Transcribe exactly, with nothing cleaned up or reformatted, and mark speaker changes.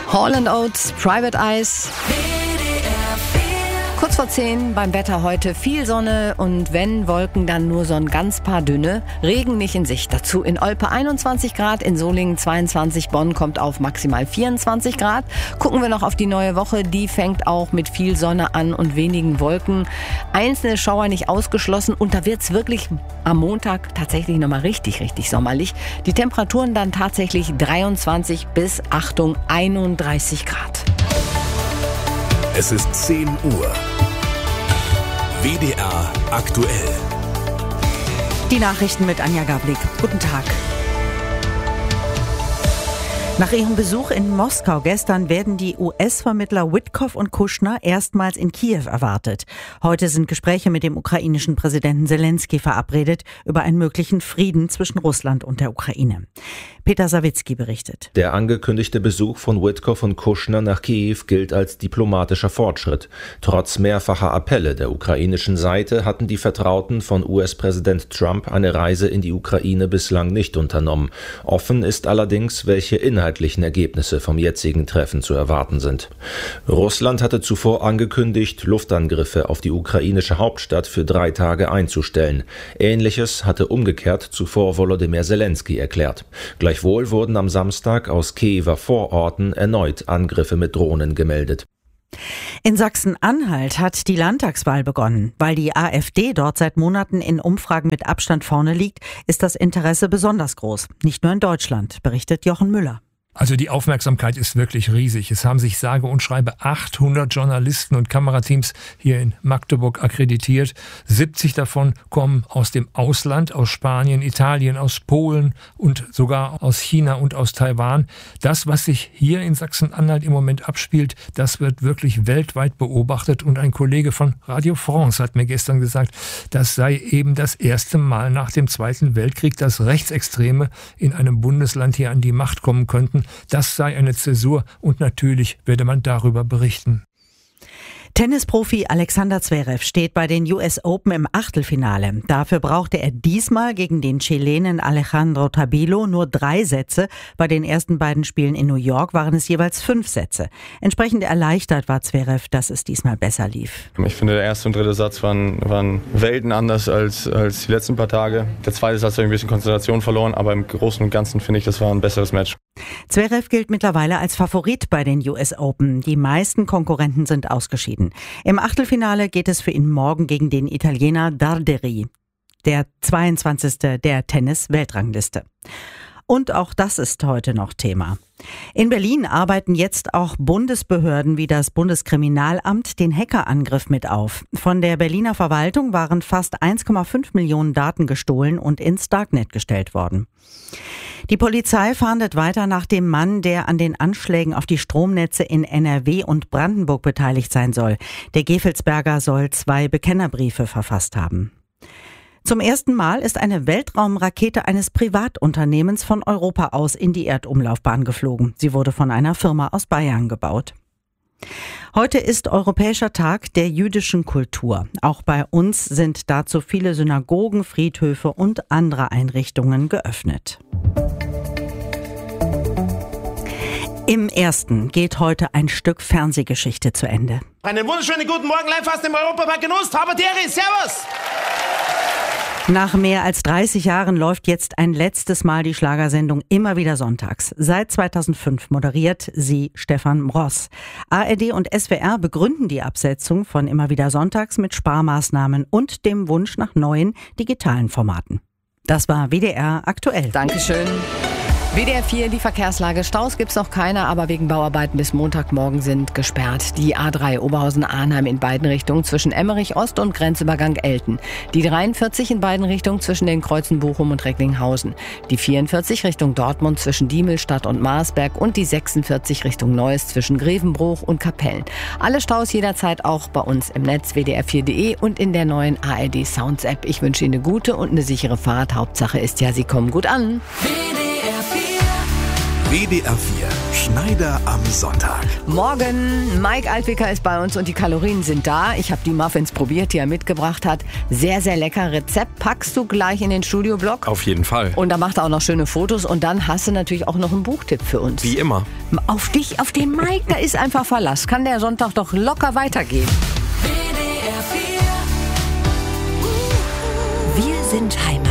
Speaker 1: Hall and Oates, Private Eyes. Kurz vor zehn beim Wetter heute viel Sonne und wenn Wolken, dann nur so ein ganz paar dünne. Regen nicht in Sicht. Dazu in Olpe einundzwanzig Grad, in Solingen zweiundzwanzig, Bonn kommt auf maximal vierundzwanzig Grad. Gucken wir noch auf die neue Woche. Die fängt auch mit viel Sonne an und wenigen Wolken. Einzelne Schauer nicht ausgeschlossen und da wird's wirklich am Montag tatsächlich nochmal richtig, richtig sommerlich. Die Temperaturen dann tatsächlich dreiundzwanzig bis, Achtung, einunddreißig Grad.
Speaker 2: Es ist zehn Uhr. W D R aktuell.
Speaker 3: Die Nachrichten mit Anja Gablik. Guten Tag. Nach ihrem Besuch in Moskau gestern werden die U S-Vermittler Witkoff und Kushner erstmals in Kiew erwartet. Heute sind Gespräche mit dem ukrainischen Präsidenten Zelensky verabredet über einen möglichen Frieden zwischen Russland und der Ukraine. Peter Sawicki berichtet.
Speaker 4: Der angekündigte Besuch von Witkoff und Kushner nach Kiew gilt als diplomatischer Fortschritt. Trotz mehrfacher Appelle der ukrainischen Seite hatten die Vertrauten von U S-Präsident Trump eine Reise in die Ukraine bislang nicht unternommen. Offen ist allerdings, welche inhaltlichen Ergebnisse vom jetzigen Treffen zu erwarten sind. Russland hatte zuvor angekündigt, Luftangriffe auf die ukrainische Hauptstadt für drei Tage einzustellen. Ähnliches hatte umgekehrt zuvor Volodymyr Zelensky erklärt. Gleichwohl wurden am Samstag aus Kiewer Vororten erneut Angriffe mit Drohnen gemeldet.
Speaker 3: In Sachsen-Anhalt hat die Landtagswahl begonnen. Weil die AfD dort seit Monaten in Umfragen mit Abstand vorne liegt, ist das Interesse besonders groß. Nicht nur in Deutschland, berichtet Jochen Müller.
Speaker 5: Also die Aufmerksamkeit ist wirklich riesig. Es haben sich sage und schreibe achthundert Journalisten und Kamerateams hier in Magdeburg akkreditiert. siebzig davon kommen aus dem Ausland, aus Spanien, Italien, aus Polen und sogar aus China und aus Taiwan. Das, was sich hier in Sachsen-Anhalt im Moment abspielt, das wird wirklich weltweit beobachtet. Und ein Kollege von Radio France hat mir gestern gesagt, das sei eben das erste Mal nach dem Zweiten Weltkrieg, dass Rechtsextreme in einem Bundesland hier an die Macht kommen könnten. Das sei eine Zäsur und natürlich werde man darüber berichten.
Speaker 3: Tennisprofi Alexander Zverev steht bei den U S Open im Achtelfinale. Dafür brauchte er diesmal gegen den Chilenen Alejandro Tabilo nur drei Sätze. Bei den ersten beiden Spielen in New York waren es jeweils fünf Sätze. Entsprechend erleichtert war Zverev, dass es diesmal besser lief.
Speaker 6: Ich finde, der erste und dritte Satz waren, waren Welten anders als, als die letzten paar Tage. Der zweite Satz habe ich ein bisschen Konzentration verloren, aber im Großen und Ganzen finde ich, das war ein besseres Match.
Speaker 3: Zverev gilt mittlerweile als Favorit bei den U S Open. Die meisten Konkurrenten sind ausgeschieden. Im Achtelfinale geht es für ihn morgen gegen den Italiener Darderi, der zweiundzwanzigste der Tennis-Weltrangliste. Und auch das ist heute noch Thema. In Berlin arbeiten jetzt auch Bundesbehörden wie das Bundeskriminalamt den Hackerangriff mit auf. Von der Berliner Verwaltung waren fast eins Komma fünf Millionen Daten gestohlen und ins Darknet gestellt worden. Die Polizei fahndet weiter nach dem Mann, der an den Anschlägen auf die Stromnetze in N R W und Brandenburg beteiligt sein soll. Der Gevelsberger soll zwei Bekennerbriefe verfasst haben. Zum ersten Mal ist eine Weltraumrakete eines Privatunternehmens von Europa aus in die Erdumlaufbahn geflogen. Sie wurde von einer Firma aus Bayern gebaut. Heute ist Europäischer Tag der jüdischen Kultur. Auch bei uns sind dazu viele Synagogen, Friedhöfe und andere Einrichtungen geöffnet. Im Ersten geht heute ein Stück Fernsehgeschichte zu Ende.
Speaker 7: Einen wunderschönen guten Morgen, live aus dem Europapark Genuss. Haberderi, servus!
Speaker 3: Nach mehr als dreißig Jahren läuft jetzt ein letztes Mal die Schlagersendung immer wieder sonntags. Seit zweitausendfünf moderiert sie Stefan Mross. A R D und S W R begründen die Absetzung von immer wieder sonntags mit Sparmaßnahmen und dem Wunsch nach neuen digitalen Formaten. Das war W D R aktuell.
Speaker 1: Dankeschön. W D R vier, die Verkehrslage. Staus gibt's noch keine, aber wegen Bauarbeiten bis Montagmorgen sind gesperrt. Die A drei Oberhausen-Arnheim in beiden Richtungen zwischen Emmerich Ost und Grenzübergang Elten. Die dreiundvierzig in beiden Richtungen zwischen den Kreuzen Bochum und Recklinghausen. Die vierundvierzig Richtung Dortmund zwischen Diemelstadt und Marsberg und die sechsundvierzig Richtung Neuss zwischen Grevenbruch und Kapellen. Alle Staus jederzeit auch bei uns im Netz w d r vier punkt d e und in der neuen A R D Sounds App. Ich wünsche Ihnen eine gute und eine sichere Fahrt. Hauptsache ist ja, Sie kommen gut an.
Speaker 8: W D R vier
Speaker 2: W D R vier, Schneider am Sonntag.
Speaker 1: Morgen, Mike Altwicker ist bei uns und die Kalorien sind da. Ich habe die Muffins probiert, die er mitgebracht hat. Sehr, sehr lecker. Rezept packst du gleich in den Studioblog.
Speaker 8: Auf jeden Fall.
Speaker 1: Und da macht er auch noch schöne Fotos und dann hast du natürlich auch noch einen Buchtipp für uns.
Speaker 8: Wie immer.
Speaker 1: Auf dich, auf den Mike, da ist einfach Verlass. Kann der Sonntag doch locker weitergehen.
Speaker 9: W D R vier. Wir sind Heimat.